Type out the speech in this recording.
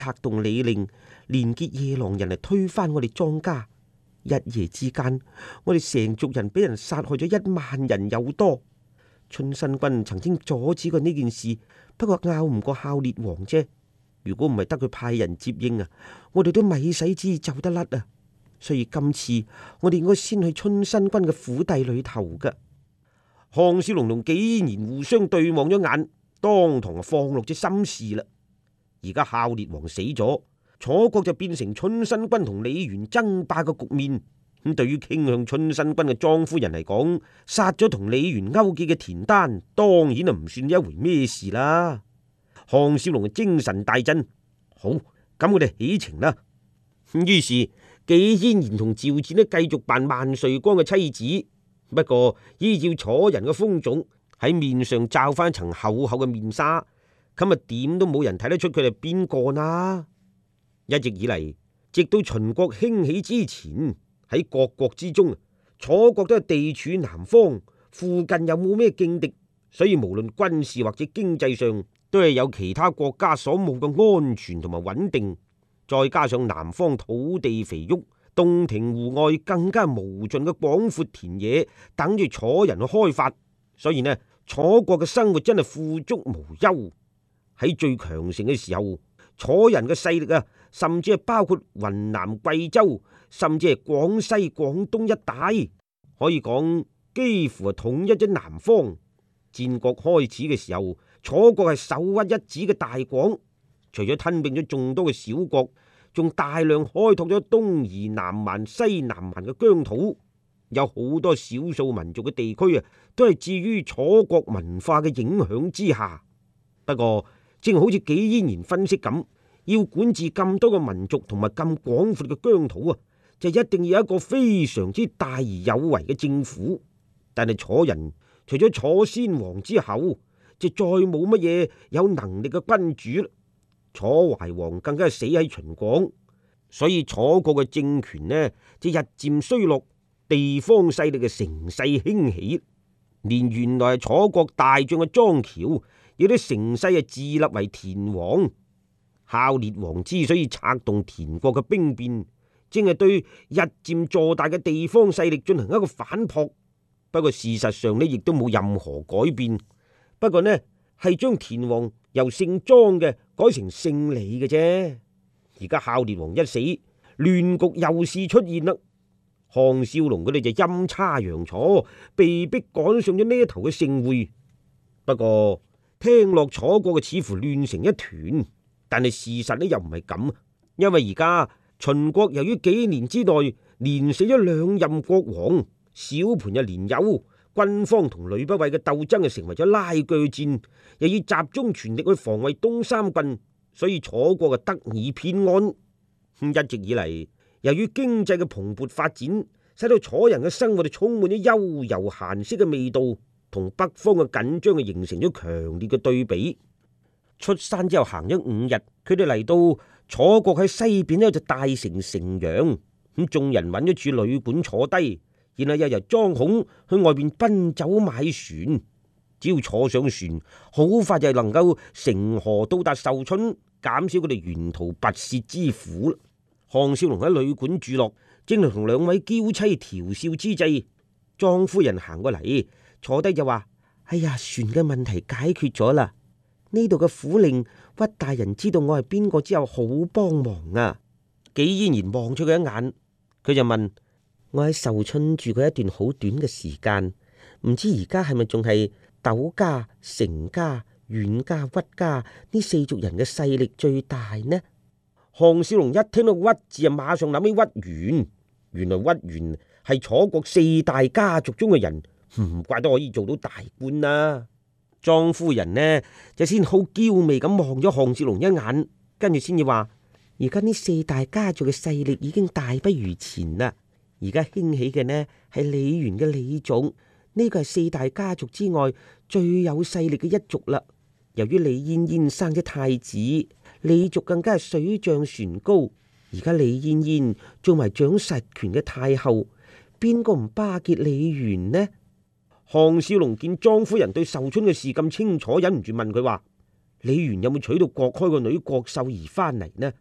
策動李令，連結夜郎人嚟推翻我哋莊家。一夜之間，我哋成族人俾人殺害咗1萬人有多。春申君曾經阻止過呢件事，不過拗唔過孝烈王啫。如果唔係得佢派人接應啊，我哋都咪使之走得甩啊！所以今次我哋應該先去春申君嘅府邸裏頭噶。項少龍同紀嫣然互相對望咗眼，當堂放落咗心事啦。而家孝烈王死咗，楚國就變成春申君同李元爭霸嘅局面。咁對於傾向春申君嘅莊夫人嚟講，殺咗同李元勾結嘅田丹，當然啊唔算一回咩事啦。項少龍嘅精神大振，好，咁我哋起程啦。於是紀嫣然同趙戰呢繼續扮萬歲光嘅妻子，不過依照楚人嘅風俗，喺面上罩翻一層厚厚嘅面紗，咁啊點都冇人睇得出佢係邊個啦。一直以嚟，直到秦國興起之前，喺各國之中，楚國都係地處南方，附近又冇咩勁敵，所以無論軍事或者經濟上，都係有其他國家所冇嘅安全同埋穩定。再加上南方土地肥沃，洞庭湖外更加無盡嘅廣闊田野等住楚人去開發，所以呢，楚國嘅生活真係富足無憂。喺最強盛嘅時候，楚人嘅勢力啊，甚至係包括雲南、貴州，甚至係廣西、廣東一帶，可以講幾乎係統一咗南方。戰國開始嘅時候，楚國係首屈一指嘅大廣，除咗吞併咗眾多嘅小國，仲大量開拓咗東夷南蠻、西南蠻嘅疆土，有好多少數民族嘅地區啊，都係置於楚國文化嘅影響之下。不過，正好似紀嫣然分析咁，要管治咁多個民族同埋咁廣闊嘅疆土啊，就一定要有一個非常之大而有為嘅政府。但係楚人除咗楚先王之後，就再冇乜嘢有能力嘅君主啦。楚懷王更加係死喺秦廣，所以楚國嘅政權呢就日漸衰落，地方勢力嘅乘勢興起，連原來係楚國大將嘅莊喬，亦都乘勢係自立為田王。孝烈王之所以策動田國嘅兵變，正係對日漸坐大嘅地方勢力進行一個反撲。不過事實上呢，亦都冇任何改變。不過呢，係將田王由姓莊嘅改成姓李嘅啫。而家孝烈王一死，亂局又是出現啦。項少龍佢哋就陰差陽錯，被逼趕上咗呢一頭嘅盛會。不過聽落楚國嘅似乎亂成一團，但係事實呢又唔係咁。因為而家秦國由於幾年之內連死咗2任國王，小盤又連有，軍方同呂不韋嘅鬥爭就成為咗拉鋸戰，又要集中全力去防衛東三郡，所以楚國就得以偏安。一直以嚟，由於經濟嘅蓬勃發展，使到楚人嘅生活就充滿咗悠游閒適嘅味道，同北方嘅緊張就形成咗強烈嘅對比。出山之後行咗5日，佢哋嚟到楚國喺西邊呢就大城城陽，咁眾人揾咗處旅館坐低。然後又由莊孔去外邊奔走買船，只要坐上船，好快就能夠乘河到達壽春，減少佢哋沿途跋涉之苦。項少龍喺旅館住落，正同2位嬌妻調笑之際，莊夫人行過嚟，坐低就話：哎呀，船嘅問題解決咗啦！呢度嘅府令屈大人知道我係邊個之後，好幫忙啊！紀嫣然望咗佢一眼，佢就問：我喺壽春住過一段好短嘅時間，唔知而家係咪仲係竇家、成家、阮家、屈家呢4族人嘅勢力最大呢？項少龍一聽到屈字啊，馬上諗起屈原。原來屈原係楚國4大家族中嘅人，唔怪得可以做到大官啦。莊夫人呢就先好嬌媚咁望咗項少龍一眼，跟住先至話：而家呢4大家族嘅勢力已經大不如前啦。而家興起嘅呢係李元嘅李族，呢個係4大家族之外最有勢力嘅一族啦。由於李嫣嫣生咗太子，李族更加係水漲船高。而家李嫣嫣做埋掌實權嘅太后，邊個唔巴結李元呢？項少龍見莊夫人對壽春嘅事咁清楚，忍唔住問佢話： 李元有冇娶到郭開個女郭秀兒翻嚟呢？